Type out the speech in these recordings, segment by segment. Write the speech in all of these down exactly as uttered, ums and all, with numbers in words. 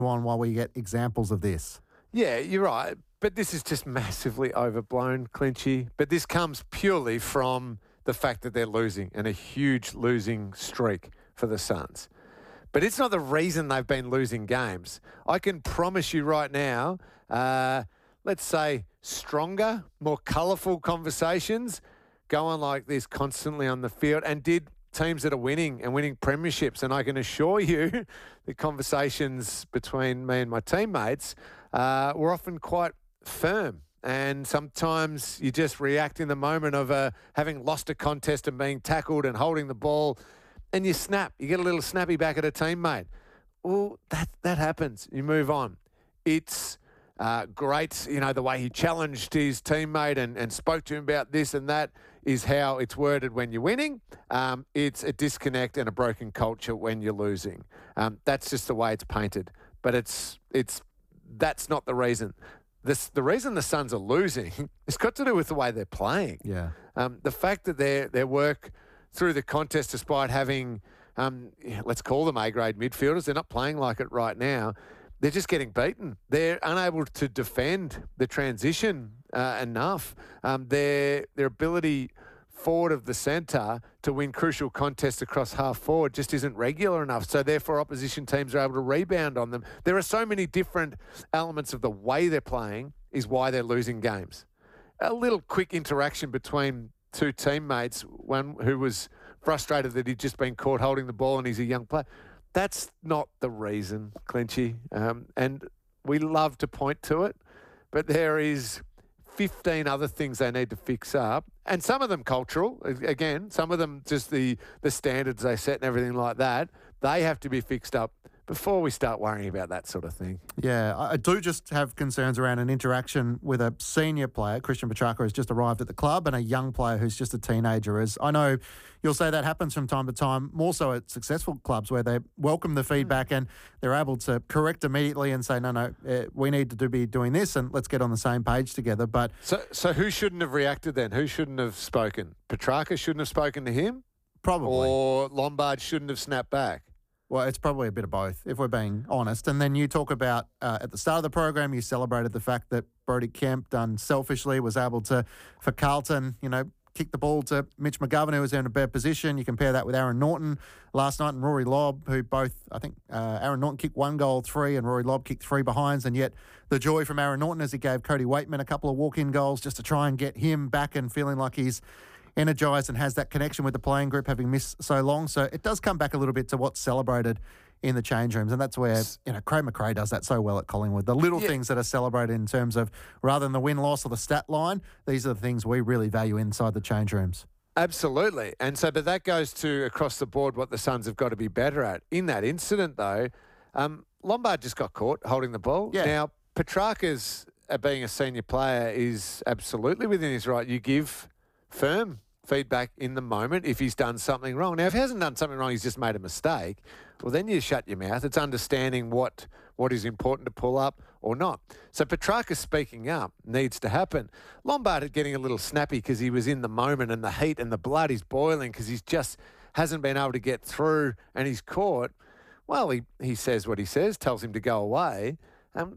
on while we get examples of this. Yeah, you're right. But this is just massively overblown, Clinchy. But this comes purely from the fact that they're losing and a huge losing streak for the Suns. But it's not the reason they've been losing games. I can promise you right now, uh, let's say stronger, more colourful conversations go on like this constantly on the field, and did teams that are winning and winning premierships. And I can assure you the conversations between me and my teammates uh, were often quite firm. And sometimes you just react in the moment of uh, having lost a contest and being tackled and holding the ball, and you snap. You get a little snappy back at a teammate. Well, that that happens. You move on. It's uh, great, you know, the way he challenged his teammate and, and spoke to him about this and that is how it's worded when you're winning. Um, it's a disconnect and a broken culture when you're losing. Um, that's just the way it's painted. But it's it's that's not the reason. This, the reason the Suns are losing has got to do with the way they're playing. Yeah. Um, the fact that their their work through the contest, despite having, um, let's call them A-grade midfielders, they're not playing like it right now. They're just getting beaten. They're unable to defend the transition uh, enough. Um, their their ability forward of the centre to win crucial contests across half forward just isn't regular enough. So therefore opposition teams are able to rebound on them. There are so many different elements of the way they're playing is why they're losing games. A little quick interaction between two teammates, one who was frustrated that he'd just been caught holding the ball and he's a young player. That's not the reason, Clinchy. Um, and we love to point to it, but there is fifteen other things they need to fix up, and some of them cultural. Again, some of them just the the standards they set and everything like that. They have to be fixed up before we start worrying about that sort of thing. Yeah, I do just have concerns around an interaction with a senior player. Christian Petrarca has just arrived at the club, and a young player who's just a teenager. As I know you'll say that happens from time to time, more so at successful clubs where they welcome the feedback mm. and they're able to correct immediately and say, no, no, uh, we need to be doing this and let's get on the same page together. But So so who shouldn't have reacted then? Who shouldn't have spoken? Petrarca shouldn't have spoken to him? Probably. Or Lombard shouldn't have snapped back? Well, it's probably a bit of both, if we're being honest. And then you talk about, uh, at the start of the program, you celebrated the fact that Brodie Kemp, done selfishly, was able to, for Carlton, you know, kick the ball to Mitch McGovern, who was in a better position. You compare that with Aaron Norton last night and Rory Lobb, who both, I think, uh, Aaron Norton kicked one goal, three, and Rory Lobb kicked three behinds. And yet the joy from Aaron Norton as he gave Cody Waitman a couple of walk-in goals just to try and get him back and feeling like he's energised and has that connection with the playing group, having missed so long. So it does come back a little bit to what's celebrated in the change rooms, and that's where, you know, Craig McRae does that so well at Collingwood. The little yeah. things that are celebrated in terms of, rather than the win-loss or the stat line, these are the things we really value inside the change rooms. Absolutely. And so, but that goes to across the board what the Suns have got to be better at. In that incident, though, um, Lombard just got caught holding the ball. Yeah. Now, Petrarca's, uh, being a senior player, is absolutely within his right. You give firm feedback in the moment if he's done something wrong. Now, if he hasn't done something wrong, he's just made a mistake, well, then you shut your mouth. It's understanding what, what is important to pull up or not. So Petrarca speaking up needs to happen. Lombard getting a little snappy because he was in the moment and the heat and the blood is boiling because he's just hasn't been able to get through and he's caught. Well, he, he says what he says, tells him to go away. Um,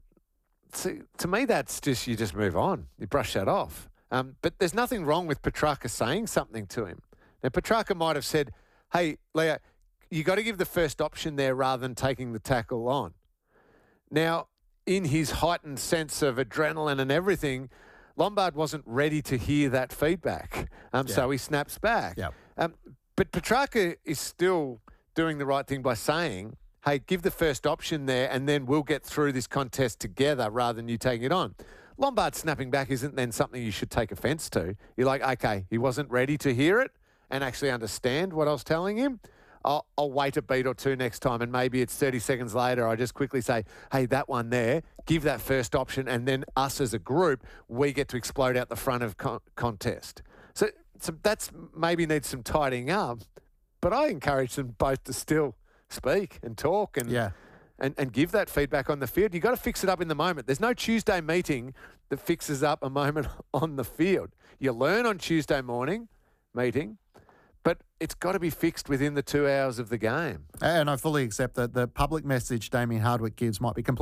to, to me, that's just, you just move on. You brush that off. Um, but there's nothing wrong with Petrarca saying something to him. Now, Petrarca might have said, hey, Leo, you got to give the first option there rather than taking the tackle on. Now, in his heightened sense of adrenaline and everything, Lombard wasn't ready to hear that feedback. Um, yeah. So he snaps back. Yep. Um, but Petrarca is still doing the right thing by saying, hey, give the first option there and then we'll get through this contest together rather than you taking it on. Lombard snapping back isn't then something you should take offence to. You're like, okay, he wasn't ready to hear it and actually understand what I was telling him. I'll, I'll wait a beat or two next time and maybe it's thirty seconds later. I just quickly say, hey, that one there, give that first option and then us as a group, we get to explode out the front of con- contest. So, so that's maybe needs some tidying up, but I encourage them both to still speak and talk and yeah. And, and give that feedback on the field. You've got to fix it up in the moment. There's no Tuesday meeting that fixes up a moment on the field. You learn on Tuesday morning meeting, but it's got to be fixed within the two hours of the game. And I fully accept that the public message Damien Hardwick gives might be completely